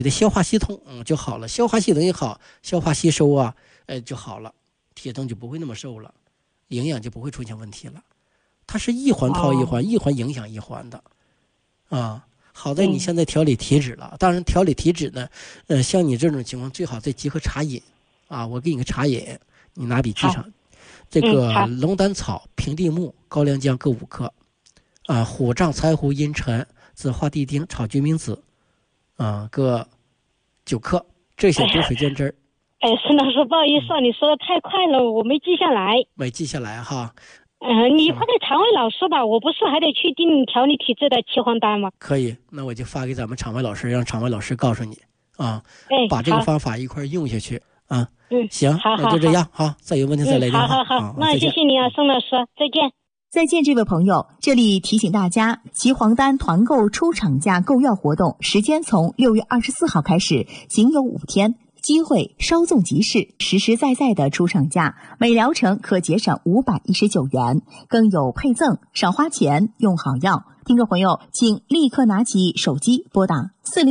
你的消化系统就好了，消化系统一好，消化吸收啊，就好了，体重就不会那么瘦了，营养就不会出现问题了。它是一环套一环，一环影响一环的，啊。好在你现在调理体脂了，当然调理体脂呢，像你这种情况最好再结合茶饮，啊，我给你个茶饮，你拿笔记上，这个龙胆草、平地木、高粱姜各5克，啊，虎杖、柴胡、茵陈、紫花地丁、炒决明子，啊，各9克，这些多水煎汁儿。 沈老师，不好意思，你说的太快了，我没记下来。 没记下来哈。 你发给肠胃老师吧，我不是还得去订调理体质的岐黄丹吗？ 可以，那我就发给咱们肠胃老师，让肠胃老师告诉你啊，把这个方法一块用下去啊。行，那就这样哈，再有问题再来电话。 好，那谢谢你啊，宋老师，再见。 再见，这位朋友，这里提醒大家，岐黄丹团购出厂价购药活动时间从6月24号开始，仅有5天。机会稍纵即逝，实实在在的出厂价，每疗程可节省519元，更有配赠，少花钱用好药。听众朋友，请立刻拿起手机拨打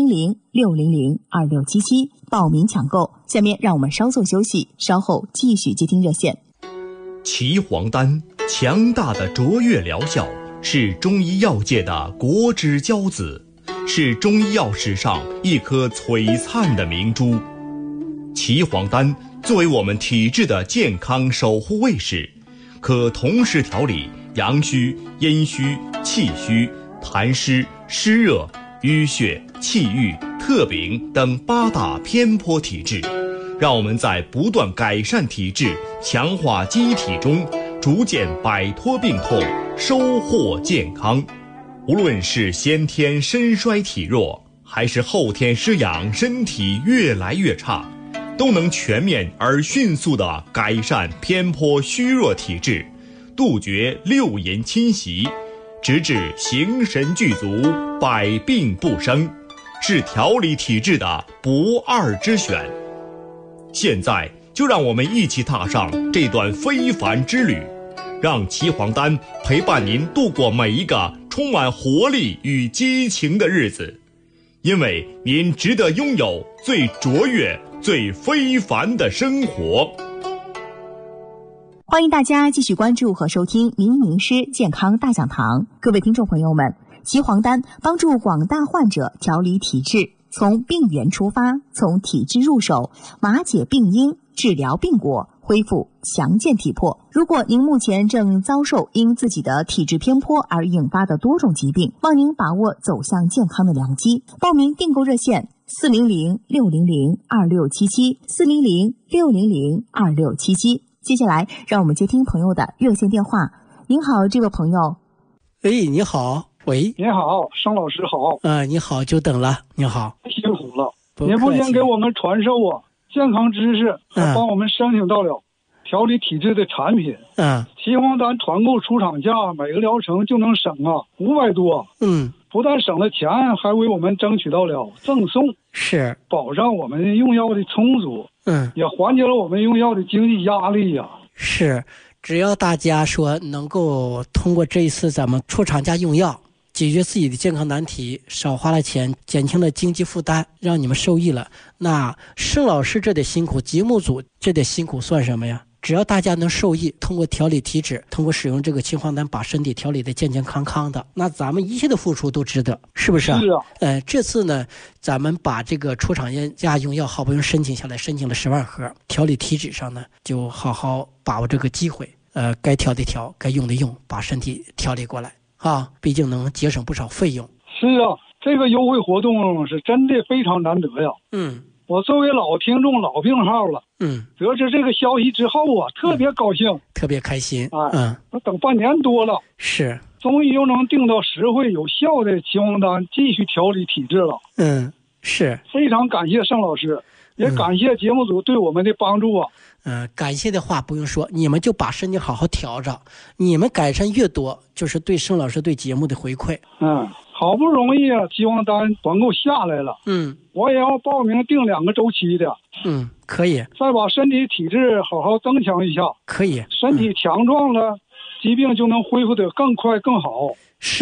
400-600-2677报名抢购。下面让我们稍作休息，稍后继续接听热线。 岐黄丹强大的卓越疗效，是中医药界的国之骄子，是中医药史上一颗璀璨的明珠。岐黄丹作为我们体质的健康守护卫士，可同时调理阳虚、阴虚、气虚、痰湿、湿热、淤血、气郁、特禀等8大偏颇体质，让我们在不断改善体质、强化机体中，逐渐摆脱病痛，收获健康。无论是先天身衰体弱，还是后天失养身体越来越差，都能全面而迅速地改善偏颇虚弱体质，杜绝六淫侵袭，直至形神俱足，百病不生，是调理体质的不二之选。现在就让我们一起踏上这段非凡之旅，让岐黄丹陪伴您度过每一个充满活力与激情的日子，因为您值得拥有最卓越、最非凡的生活。 欢迎大家继续关注和收听民营师健康大讲堂。各位听众朋友们，岐黄丹帮助广大患者调理体质，从病源出发，从体质入手，麻解病因，治疗病果，恢复强健体魄。如果您目前正遭受因自己的体质偏颇而引发的多种疾病，望您把握走向健康的良机。报名订购热线400-600-2677，400-600-2677。接下来让我们接听朋友的热线电话。您好，这位朋友。 你好，喂。 你好，盛老师好。 你好，久等了。你好， 辛苦了。您不仅给我们传授健康知识，还帮我们申请到了调理体质的产品。岐黄丹团购出厂价，每个疗程就能省500多。不但省了钱，还为我们争取到了赠送， 是保障我们用药的充足。也缓解了我们用药的经济压力呀。 是，只要大家说能够通过这一次咱们出厂价用药，解决自己的健康难题，少花了钱，减轻了经济负担，让你们受益了，那盛老师这点辛苦，节目组这点辛苦算什么呀？只要大家能受益，通过调理体质，通过使用这个岐黄丹把身体调理的健健康康的，那咱们一切的付出都值得，是不是？ 是啊。 这次呢，咱们把这个出厂价用药好不容易申请下来，申请了10万盒，调理体质上呢，就好好把握这个机会，该调的调，该用的用，把身体调理过来毕竟能节省不少费用。 是啊，这个优惠活动是真的非常难得呀。我作为老听众、老病号了，得知这个消息之后特别高兴， 特别开心。 我等半年多了， 是， 终于又能订到实惠有效的岐黄丹，继续调理体质了。 是， 非常感谢盛老师，也感谢节目组对我们的帮助感谢的话不用说，你们就把身体好好调着，你们改善越多，就是对盛老师对节目的回馈。 好不容易岐黄丹团购下来了，我也要报名订2个周期的。 可以。 再把身体体质好好增强一下。 可以。 身体强壮了，疾病就能恢复得更快更好。 是，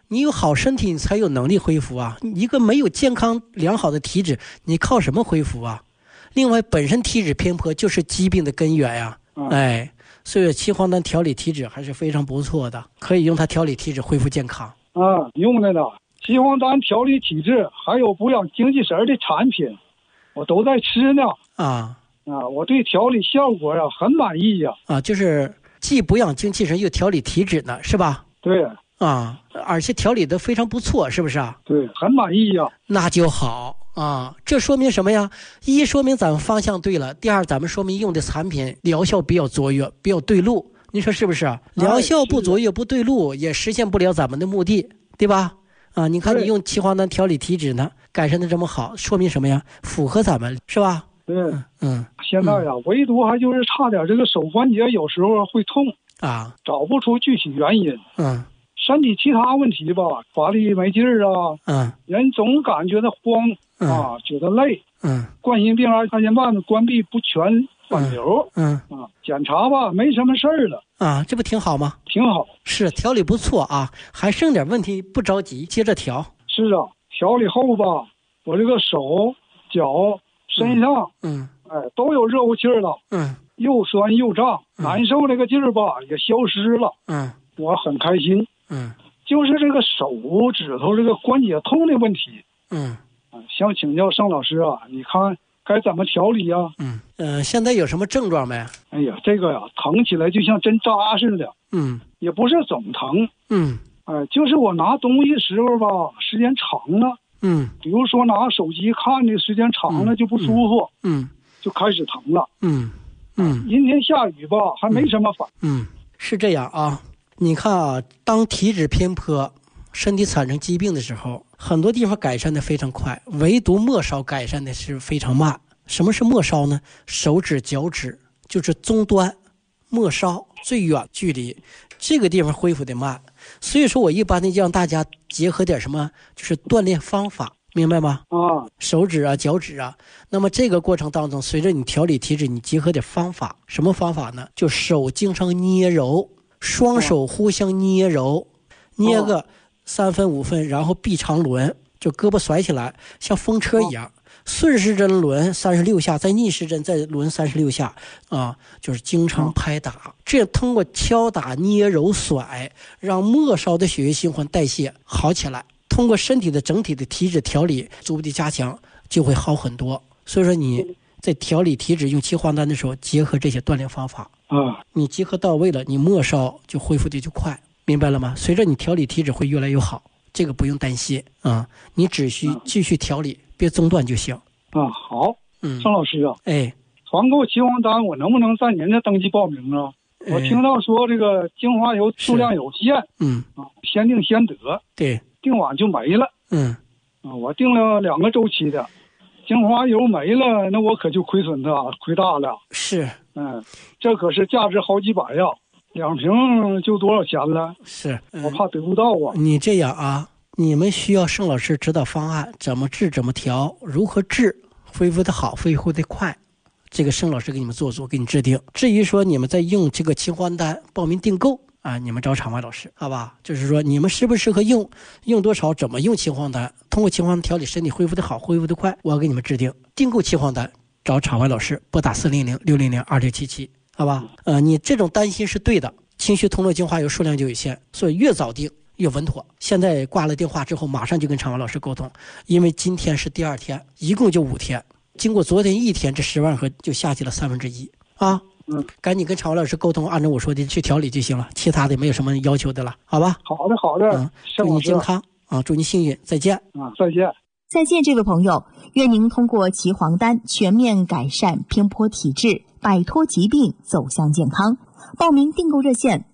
你有好身体，你才有能力恢复啊。一个没有健康良好的体质，你靠什么恢复啊？另外，本身体质偏颇就是疾病的根源呀。哎，所以七黄丹调理体质还是非常不错的，可以用它调理体质恢复健康。 用的呢。七黄丹调理体质，还有补养精气神的产品，我都在吃呢。我对调理效果很满意呀。 就是既补养精气神又调理体质呢，是吧？ 对。 而且调理的非常不错，是不是啊？ 对，很满意呀。 那就好啊，这说明什么呀？一，说明咱们方向对了；第二，咱们说明用的产品疗效比较卓越，比较对路。你说是不是？疗效不卓越不对路，也实现不了咱们的目的，对吧？你看你用七黄丹调理体质呢，改善的这么好，说明什么呀？符合咱们，是吧？ 对。现在唯独还就是差点这个手关节有时候会痛找不出具体原因。身体其他问题吧，乏力没劲儿人总感觉到慌觉得累。冠心病二3年半的关闭不全反流。检查吧没什么事儿了这不挺好吗？ 挺好， 是调理不错啊，还剩点问题不着急，接着调。 是调理后吧，我这个手脚身上都有热乎气儿了。又酸又胀，难受那个劲儿吧也消失了。我很开心。就是这个手指头这个关节痛的问题。想请教盛老师你看该怎么调理呀？ 现在有什么症状没？ 哎呀，这个疼起来就像针扎似的。也不是总疼。就是我拿东西时候吧，时间长了。比如说拿手机看的时间长了就不舒服。就开始疼了。阴天下雨吧，还没什么反。 是这样啊。你看当体质偏颇，身体产生疾病的时候，很多地方改善的非常快，唯独末梢改善的是非常慢。什么是末梢呢？手指、脚趾，就是终端末梢最远距离，这个地方恢复的慢。所以说我一般的让大家结合点什么，就是锻炼方法，明白吗？手指脚趾那么这个过程当中，随着你调理体质，你结合点方法。什么方法呢？就手经常捏揉，双手互相捏揉，捏个3分5分，然后臂长轮，就胳膊甩起来，像风车一样，顺时针轮36下，再逆时针再轮36下就是经常拍打。这样通过敲打、捏揉、甩，让末梢的血液循环代谢好起来。通过身体的整体的体质调理，逐步的加强，就会好很多。所以说你在调理体质用七黄丹的时候，结合这些锻炼方法你结合到位了，你末梢就恢复的就快，明白了吗？随着你调理体质会越来越好，这个不用担心你只需继续调理，别中断就行。 好。盛老师团购七黄丹我能不能在您这登记报名啊？我听到说这个精华油数量有限。先订先得。 对， 订晚就没了。我订了2个周期的，精华油没了，那我可就亏损亏大了。 是。 这可是价值好几百呀，2瓶就多少钱了？ 是。 我怕得不到你这样你们需要盛老师指导方案，怎么治怎么调，如何治恢复的好，恢复的快，这个盛老师给你们做，给你制定。至于说你们在用这个七黄丹报名订购你们找场外老师，好吧？就是说你们适不适合用多少，怎么用七黄丹，通过七黄丹调理身体恢复的好，恢复的快，我要给你们制定。订购七黄丹找场外老师，拨打400-600-2677，好吧？你这种担心是对的，情绪通络精华油数量就有限，所以越早订越稳妥。现在挂了电话之后，马上就跟场外老师沟通，因为今天是第2天，一共就5天，经过昨天1天，这10万盒就下去了1/3赶紧跟场外老师沟通，按照我说的去调理就行了，其他的没有什么要求的了，好吧？ 好的。 祝你健康祝你幸运，再见。 再见。 再见，这位朋友，愿您通过齐黄丹全面改善偏颇体质，摆脱疾病，走向健康。报名订购热线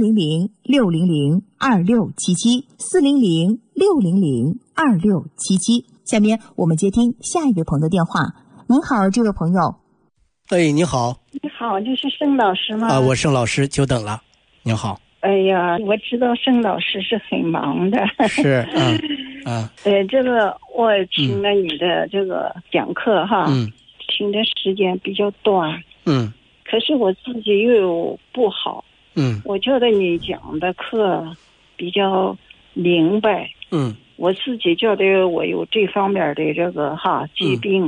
400-600-2677，400-600-2677。下面我们接听下一位朋友的电话。您好，这位朋友。 你好。 你好，这是盛老师吗？ 我盛老师，久等了。您好。 哎呀，我知道盛老师是很忙的。 是。 这个我听了你的这个讲课听的时间比较短。可是我自己又不好。我觉得你讲的课比较明白。我自己觉得我有这方面的这个疾病。